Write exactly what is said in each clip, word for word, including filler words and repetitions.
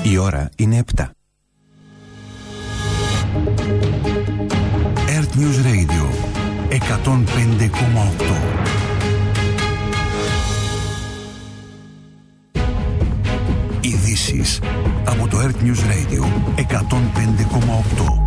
Η ώρα είναι επτά. Earth News Radio εκατόν πέντε κόμμα οκτώ. Ειδήσεις από το Earth News Radio εκατόν πέντε κόμμα οκτώ.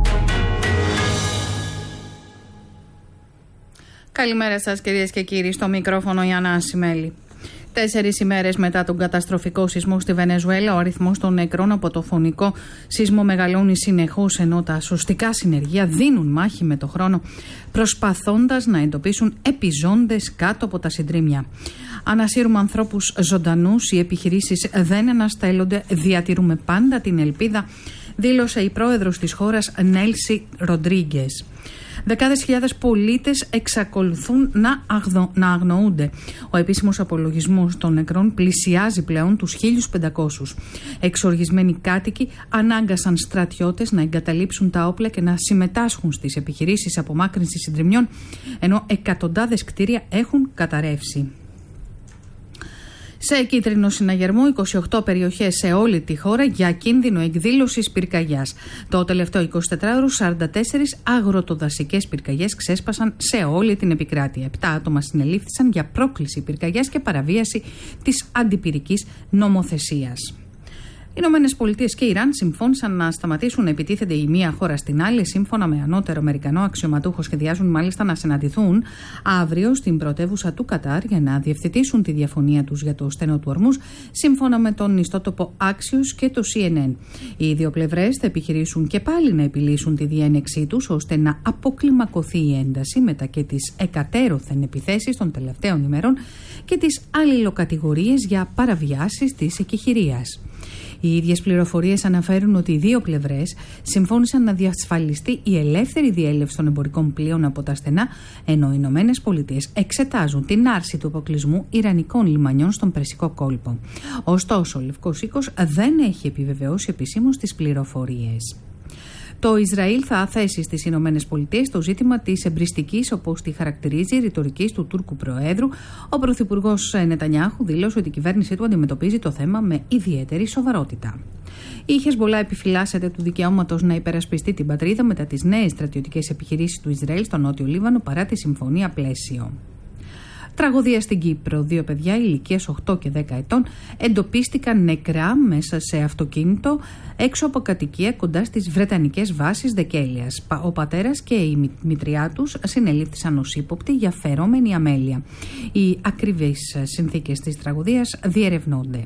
Καλημέρα σας κυρίες και κύριοι, στο μικρόφωνο η Ανά Ασημέλη. Τέσσερις ημέρες μετά τον καταστροφικό σεισμό στη Βενεζουέλα, ο αριθμός των νεκρών από το φωνικό σεισμό μεγαλώνει συνεχώς, ενώ τα σωστικά συνεργεία δίνουν μάχη με το χρόνο, προσπαθώντας να εντοπίσουν επιζώντες κάτω από τα συντρίμμια. Ανασύρουμε ανθρώπους ζωντανούς, οι επιχειρήσεις δεν αναστέλλονται, διατηρούμε πάντα την ελπίδα, δήλωσε η πρόεδρος της χώρας Νέλσι Ροντρίγκες. Δεκάδες χιλιάδες πολίτες εξακολουθούν να, αγδο, να αγνοούνται. Ο επίσημος απολογισμός των νεκρών πλησιάζει πλέον τους χίλιους πεντακόσιους. Εξοργισμένοι κάτοικοι ανάγκασαν στρατιώτες να εγκαταλείψουν τα όπλα και να συμμετάσχουν στις επιχειρήσεις απομάκρυνσης συντριμμιών, ενώ εκατοντάδες κτίρια έχουν καταρρεύσει. Σε κίτρινο συναγερμό, είκοσι οκτώ περιοχές σε όλη τη χώρα για κίνδυνο εκδήλωσης πυρκαγιάς. Το τελευταίο εικοσιτετράωρο, σαράντα τέσσερις αγροτοδασικές πυρκαγιές ξέσπασαν σε όλη την επικράτεια. Επτά άτομα συνελήφθησαν για πρόκληση πυρκαγιάς και παραβίαση της αντιπυρικής νομοθεσίας. Οι Ηνωμένες Πολιτείες και Ιράν συμφώνησαν να σταματήσουν να επιτίθενται η μία χώρα στην άλλη. Σύμφωνα με ανώτερο Αμερικανό αξιωματούχο, σχεδιάζουν μάλιστα να συναντηθούν αύριο στην πρωτεύουσα του Κατάρ για να διευθετήσουν τη διαφωνία τους για το στενό του Ορμούζ, σύμφωνα με τον ιστότοπο Axios και το σι εν εν. Οι δύο πλευρές θα επιχειρήσουν και πάλι να επιλύσουν τη διένεξή τους, ώστε να αποκλιμακωθεί η ένταση μετά και τις εκατέρωθεν επιθέσεις των τελευταίων ημερών και τις αλληλοκατηγορίες για παραβιάσεις της εκεχηρίας. Οι ίδιες πληροφορίες αναφέρουν ότι οι δύο πλευρές συμφώνησαν να διασφαλιστεί η ελεύθερη διέλευση των εμπορικών πλοίων από τα στενά, ενώ οι Ηνωμένες Πολιτείες εξετάζουν την άρση του αποκλεισμού ιρανικών λιμανιών στον Περσικό κόλπο. Ωστόσο, ο Λευκός Οίκος δεν έχει επιβεβαιώσει επισήμως τις πληροφορίες. Το Ισραήλ θα θέσει στις Ηνωμένες Πολιτείες το ζήτημα της εμπριστικής, όπως τη χαρακτηρίζει, ρητορικής του Τούρκου Προέδρου. Ο Πρωθυπουργός Νετανιάχου δήλωσε ότι η κυβέρνησή του αντιμετωπίζει το θέμα με ιδιαίτερη σοβαρότητα. Η Χεσμπολά επιφυλάσσεται του δικαιώματος να υπερασπιστεί την πατρίδα μετά τις νέες στρατιωτικές επιχειρήσεις του Ισραήλ στο Νότιο Λίβανο παρά τη συμφωνία πλαίσιο. Τραγωδία στην Κύπρο. Δύο παιδιά ηλικίας οκτώ και δέκα ετών εντοπίστηκαν νεκρά μέσα σε αυτοκίνητο έξω από κατοικία κοντά στις βρετανικές βάσεις Δεκέλειας. Ο πατέρας και η μητριά τους συνελήφθησαν ως ύποπτοι για φερόμενη αμέλεια. Οι ακριβείς συνθήκες της τραγωδίας διερευνώνται.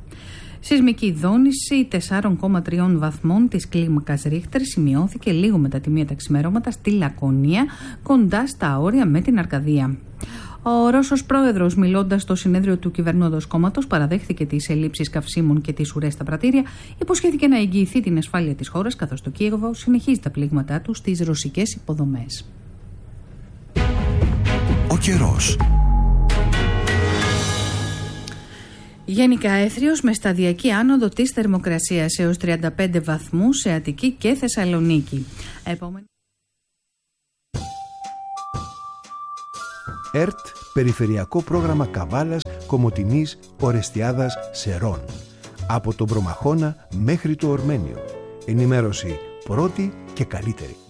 Σεισμική δόνηση τέσσερα κόμμα τρία βαθμών της κλίμακας Ρίχτερ σημειώθηκε λίγο μετά τη μία τα ξημερώματα στη Λακωνία, κοντά στα όρια με την Αρκαδία. Ο Ρώσος πρόεδρος, μιλώντας στο συνέδριο του κυβερνώντος κόμματος, παραδέχθηκε τις ελλείψεις καυσίμων και τις ουρές στα πρατήρια, υποσχέθηκε να εγγυηθεί την ασφάλεια της χώρας, καθώς το Κίεβο συνεχίζει τα πλήγματά του στις ρωσικές υποδομές. Ο καιρός. Γενικά έθριος με σταδιακή άνοδο της θερμοκρασίας έως τριάντα πέντε βαθμούς σε Αττική και Θεσσαλονίκη. Επόμενη... ΕΡΤ, Περιφερειακό Πρόγραμμα Καβάλας, Κομοτηνής, Ορεστιάδας, Σερών. Από τον Προμαχώνα μέχρι το Ορμένιο. Ενημέρωση πρώτη και καλύτερη.